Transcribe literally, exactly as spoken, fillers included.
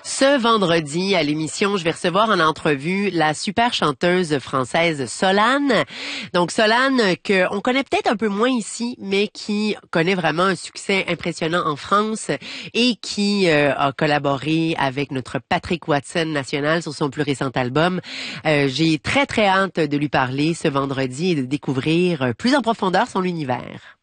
Ce vendredi, à l'émission, je vais recevoir en entrevue la super chanteuse française Solane. Donc, Solane, qu'on connaît peut-être un peu moins ici, mais qui connaît vraiment un succès impressionnant en France et qui euh, a collaboré avec notre Patrick Watson national sur son plus récent album. Euh, j'ai très, très hâte de lui parler ce vendredi et de découvrir plus en profondeur son univers.